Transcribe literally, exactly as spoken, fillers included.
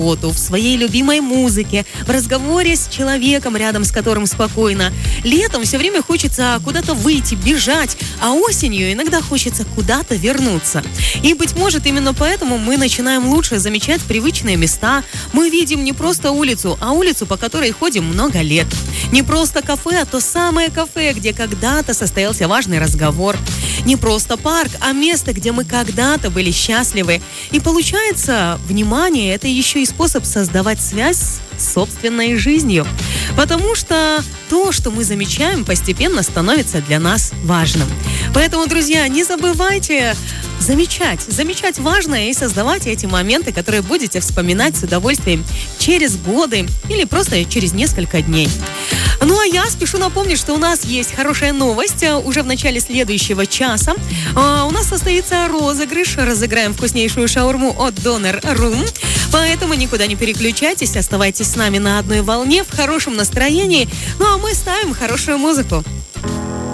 работу, в своей любимой музыке, в разговоре с человеком, рядом с которым спокойно. Летом все время хочется куда-то выйти, бежать, а осенью иногда хочется куда-то вернуться. И, быть может, именно поэтому мы начинаем лучше замечать привычные места. Мы видим не просто улицу, а улицу, по которой ходим много лет. Не просто кафе, а то самое кафе, где когда-то состоялся важный разговор. Не просто парк, а место, где мы когда-то были счастливы. И получается, внимание – это еще и способ создавать связь с собственной жизнью. Потому что то, что мы замечаем, постепенно становится для нас важным. Поэтому, друзья, не забывайте замечать. Замечать важное и создавать эти моменты, которые будете вспоминать с удовольствием через годы или просто через несколько дней. Ну а я спешу напомнить, что у нас есть хорошая новость. Уже в начале следующего часа а, у нас состоится розыгрыш. Разыграем вкуснейшую шаурму от Doner Room. Поэтому никуда не переключайтесь, оставайтесь с нами на одной волне, в хорошем настроении. Ну а мы ставим хорошую музыку.